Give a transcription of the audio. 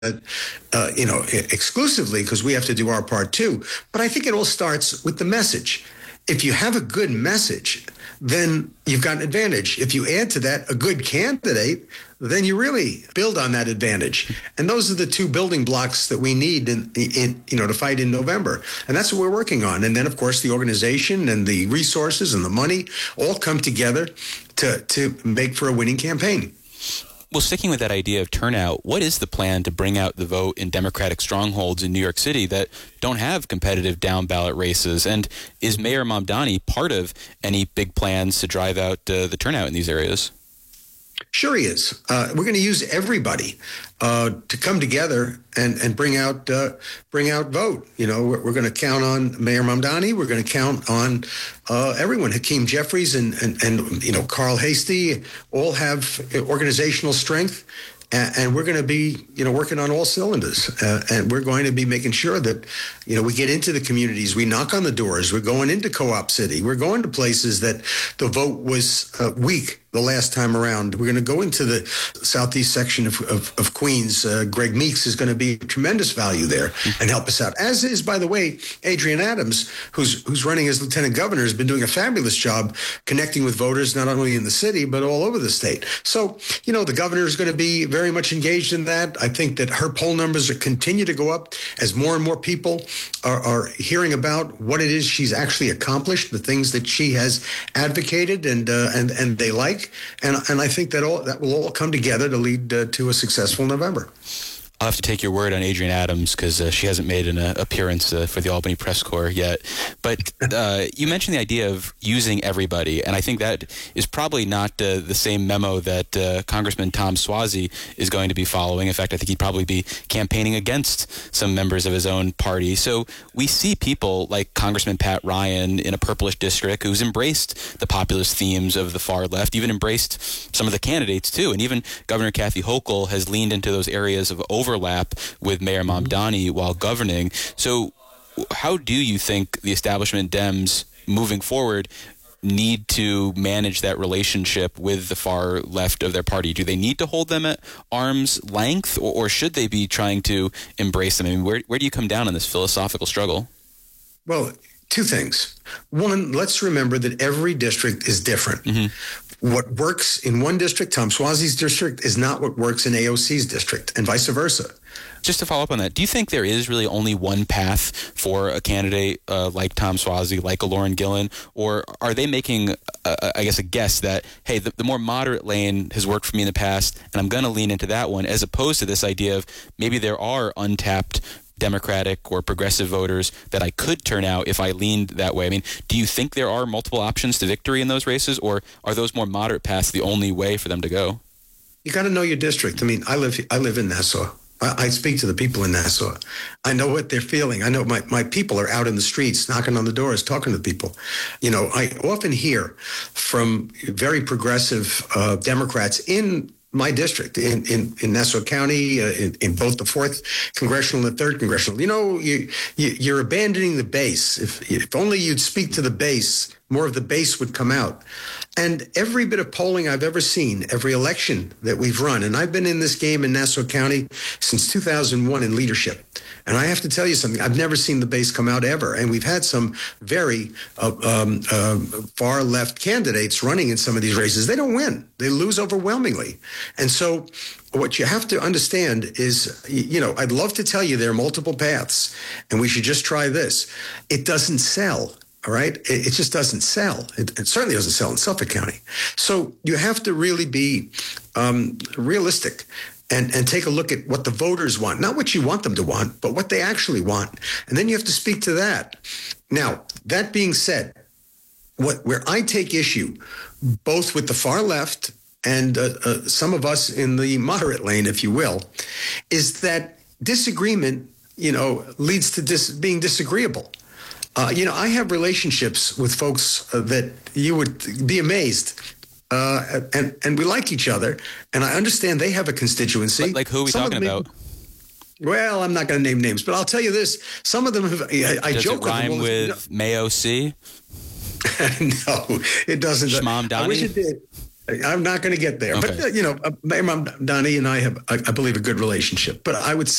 exclusively, because we have to do our part too. But I think it all starts with the message. If you have a good message, then you've got an advantage. If you add to that a good candidate, then you really build on that advantage. And those are the two building blocks that we need to fight in November. And that's what we're working on. And then, of course, the organization and the resources and the money all come together to make for a winning campaign. Well, sticking with that idea of turnout, what is the plan to bring out the vote in Democratic strongholds in New York City that don't have competitive down-ballot races? And is Mayor Mamdani part of any big plans to drive out the turnout in these areas? Sure he is. We're going to use everybody to come together and bring out vote. We're going to count on Mayor Mamdani. We're going to count on everyone. Hakeem Jeffries and Carl Hastie all have organizational strength. And we're going to be, working on all cylinders. And we're going to be making sure that, we get into the communities. We knock on the doors. We're going into Co-op City. We're going to places that the vote was weak the last time around. We're going to go into the southeast section of Queens. Greg Meeks is going to be tremendous value there and help us out. As is, by the way, Adrian Adams, who's running as lieutenant governor, has been doing a fabulous job connecting with voters, not only in the city, but all over the state. So, the governor is going to be very much engaged in that. I think that her poll numbers continue to go up as more and more people are hearing about what it is she's actually accomplished, the things that she has advocated and they like. And I think that will all come together to lead to a successful November. I'll have to take your word on Adrian Adams because she hasn't made an appearance for the Albany Press Corps yet. But you mentioned the idea of using everybody, and I think that is probably not the same memo that Congressman Tom Suozzi is going to be following. In fact, I think he'd probably be campaigning against some members of his own party. So we see people like Congressman Pat Ryan in a purplish district who's embraced the populist themes of the far left, even embraced some of the candidates too. And even Governor Kathy Hochul has leaned into those areas of overlap with Mayor Mamdani while governing. So how do you think the establishment Dems moving forward need to manage that relationship with the far left of their party? Do they need to hold them at arm's length, or should they be trying to embrace them? I mean, where do you come down on this philosophical struggle? Well, two things. One, let's remember that every district is different. Mm-hmm. What works in one district, Tom Suozzi's district, is not what works in AOC's district, and vice versa. Just to follow up on that, do you think there is really only one path for a candidate like Tom Suozzi, like a Lauren Gillen, or are they making, a guess that, hey, the more moderate lane has worked for me in the past, and I'm going to lean into that one, as opposed to this idea of maybe there are untapped Democratic or progressive voters that I could turn out if I leaned that way? I mean, do you think there are multiple options to victory in those races, or are those more moderate paths the only way for them to go? You got to know your district. I mean, I live in Nassau. I speak to the people in Nassau. I know what they're feeling. I know my people are out in the streets, knocking on the doors, talking to people. I often hear from very progressive Democrats in my district, in Nassau County, in both the 4th Congressional and the 3rd Congressional. You're abandoning the base. If only you'd speak to the base, more of the base would come out. And every bit of polling I've ever seen, every election that we've run, and I've been in this game in Nassau County since 2001 in leadership. And I have to tell you something, I've never seen the base come out ever. And we've had some very far left candidates running in some of these races. They don't win. They lose overwhelmingly. And so what you have to understand is, I'd love to tell you there are multiple paths and we should just try this. It doesn't sell. All right. It just doesn't sell. It certainly doesn't sell in Suffolk County. So you have to really be realistic and take a look at what the voters want, not what you want them to want, but what they actually want. And then you have to speak to that. Now, that being said, where I take issue, both with the far left and some of us in the moderate lane, if you will, is that disagreement, leads to being disagreeable. I have relationships with folks that you would be amazed, and we like each other, and I understand they have a constituency. Like who are we talking about? Well, I'm not going to name names, but I'll tell you this: some of them have. I Does joke it rhyme with Mayo C? No, it doesn't. Shmamdani? I wish it did. I'm not going to get there. Okay. But, Mayor Mamdani and I have, I believe, a good relationship. But I would